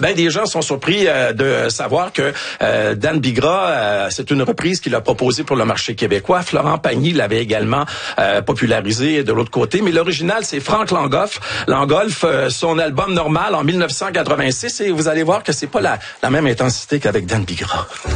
Ben, des gens sont surpris de savoir que Dan Bigra, c'est une reprise qu'il a proposée pour le marché québécois. Florent Pagny l'avait également popularisé de l'autre côté, mais l'original, c'est Frank Langolf. Langolf, son album Normal en 1986, et vous allez voir que c'est pas la même intensité qu'avec Dan Bigra.